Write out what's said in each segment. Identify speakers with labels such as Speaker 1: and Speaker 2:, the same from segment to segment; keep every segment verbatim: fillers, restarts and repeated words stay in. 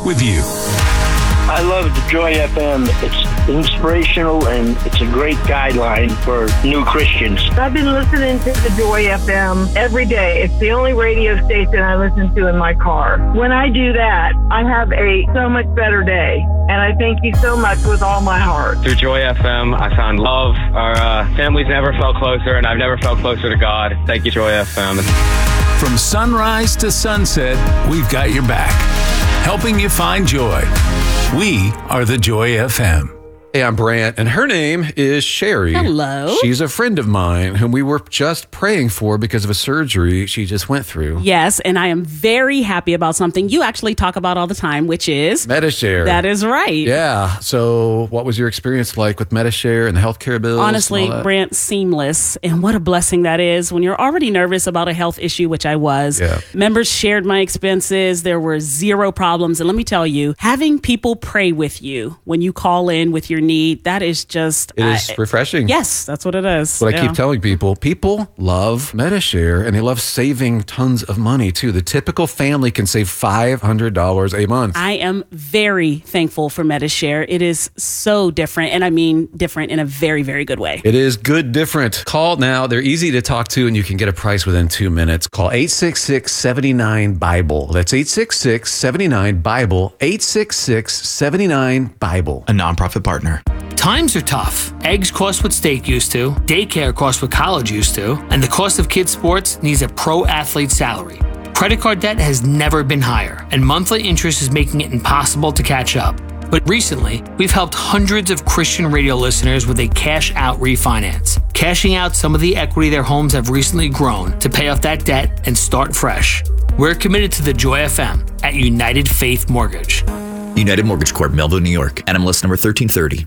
Speaker 1: with you.
Speaker 2: I love the Joy F M. It's inspirational and it's a great guideline for new Christians.
Speaker 3: I've been listening to the Joy F M every day. It's the only radio station I listen to in my car. When I do that, I have a so much better day. And I thank you so much with all my heart.
Speaker 4: Through Joy F M, I found love. Our uh, families never felt closer, and I've never felt closer to God. Thank you, Joy F M.
Speaker 1: From sunrise to sunset, we've got your back, helping you find joy. We are the Joy F M.
Speaker 5: Hey, I'm Brant, and her name is Sherry.
Speaker 6: Hello.
Speaker 5: She's a friend of mine whom we were just praying for because of a surgery she just went through.
Speaker 6: Yes, and I am very happy about something you actually talk about all the time, which is
Speaker 5: Medi-Share.
Speaker 6: That is right.
Speaker 5: Yeah. So what was your experience like with Medi-Share and the healthcare bills?
Speaker 6: Honestly, Brant, seamless. And what a blessing that is when you're already nervous about a health issue, which I was.
Speaker 5: Yeah.
Speaker 6: Members shared my expenses. There were zero problems. And let me tell you, having people pray with you when you call in with your need, that is just...
Speaker 5: It is
Speaker 6: uh,
Speaker 5: refreshing.
Speaker 6: Yes, that's what it is.
Speaker 5: What
Speaker 6: yeah.
Speaker 5: I keep telling people, people love Medi-Share and they love saving tons of money too. The typical family can save five hundred dollars a month.
Speaker 6: I am very thankful for Medi-Share. It is so different, and I mean different in a very, very good way.
Speaker 5: It is good different. Call now. They're easy to talk to and you can get a price within two minutes. Call eight six six, seven nine, Bible. That's eight six six, seven nine, Bible. eight six six, seven nine, Bible.
Speaker 7: A nonprofit partner.
Speaker 8: Times are tough. Eggs cost what steak used to, daycare costs what college used to, and the cost of kids' sports needs a pro athlete salary. Credit card debt has never been higher, and monthly interest is making it impossible to catch up. But recently, we've helped hundreds of Christian radio listeners with a cash-out refinance, cashing out some of the equity their homes have recently grown to pay off that debt and start fresh. We're committed to the Joy F M at United Faith Mortgage.
Speaker 7: United Mortgage Corp, Melville, New York. N M L S number thirteen thirty.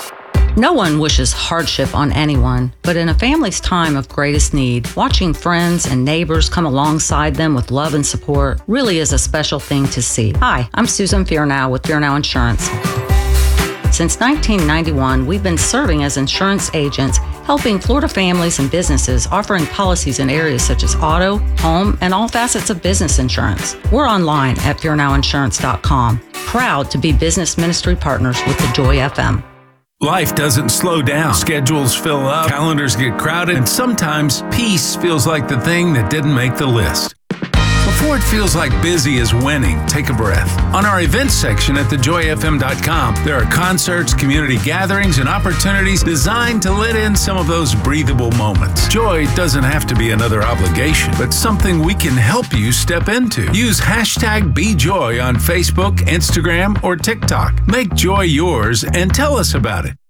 Speaker 9: No one wishes hardship on anyone, but in a family's time of greatest need, watching friends and neighbors come alongside them with love and support really is a special thing to see. Hi, I'm Susan Fearnow with Fearnow Insurance. Since nineteen ninety-one, we've been serving as insurance agents, helping Florida families and businesses, offering policies in areas such as auto, home, and all facets of business insurance. We're online at fear now insurance dot com. Proud to be business ministry partners with the Joy F M.
Speaker 1: Life doesn't slow down. Schedules fill up, calendars get crowded, and sometimes peace feels like the thing that didn't make the list. Before it feels like busy is winning, take a breath. On our events section at the joy f m dot com, there are concerts, community gatherings, and opportunities designed to let in some of those breathable moments. Joy doesn't have to be another obligation, but something we can help you step into. Use hashtag BeJoy on Facebook, Instagram, or TikTok. Make joy yours and tell us about it.